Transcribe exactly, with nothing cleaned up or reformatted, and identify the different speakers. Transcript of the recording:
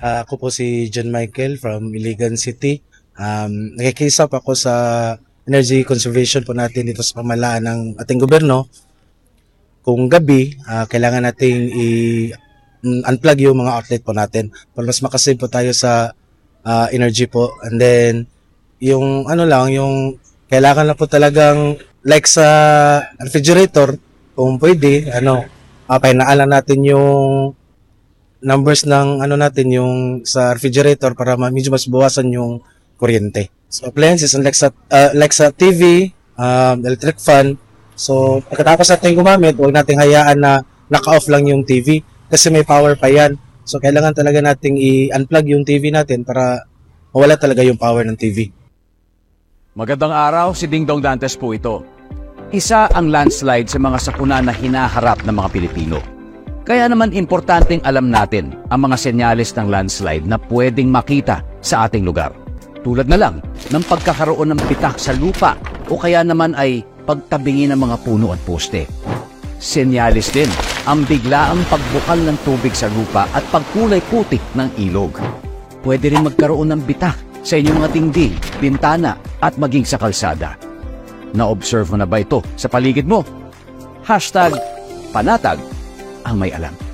Speaker 1: Ah, ako po si John Michael from Iligan City. Um, nakikisap ako sa energy conservation po natin dito sa pamahalaan ng ating gobyerno. Kung gabi, ah, kailangan nating i-unplug yung mga outlet po natin para mas makasave po tayo sa ah, energy po. And then, yung ano lang, yung kailangan na po talagang like sa refrigerator, kung pwede, ano, uh, painaalan natin yung numbers ng ano natin yung sa refrigerator para ma- medyo mas bawasan yung kuryente. So appliances like sa uh, like sa T V, um, electric fan. So pagkatapos natin gumamit, huwag nating hayaan na naka-off lang yung T V kasi may power pa yan. So kailangan talaga nating i-unplug yung T V natin para mawala talaga yung power ng T V.
Speaker 2: Magandang araw, si Dingdong Dantes po ito. Isa ang landslide sa mga sakuna na hinaharap ng mga Pilipino. Kaya naman importanteng alam natin ang mga senyales ng landslide na pwedeng makita sa ating lugar. Tulad na lang ng pagkakaroon ng pitak sa lupa o kaya naman ay pagtabingi ng mga puno at poste. Senyales din ang biglaang pagbukal ng tubig sa lupa at pagkulay puti ng ilog. Pwede rin magkaroon ng bitak sa inyong mga dingding, bintana at maging sa kalsada. Na-observe mo na ba ito sa paligid mo? Hashtag panatag ang may alam.